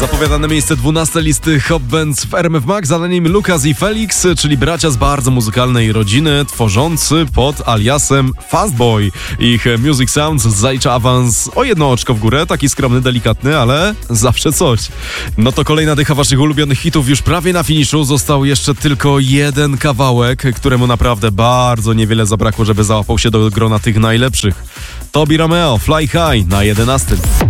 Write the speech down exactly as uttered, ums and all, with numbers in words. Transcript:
Zapowiadane miejsce dwunaste listy Hot Bands w R M F Max, a na nim Lukas i Felix, czyli bracia z bardzo muzykalnej rodziny, tworzący pod aliasem Fastboy. Ich Music Sounds zalicza awans o jedno oczko w górę, taki skromny, delikatny, ale zawsze coś. No to kolejna dycha waszych ulubionych hitów już prawie na finiszu. Został jeszcze tylko jeden kawałek, któremu naprawdę bardzo niewiele zabrakło, żeby załapał się do grona tych najlepszych. Tobi Romeo, Fly High na jedenastym.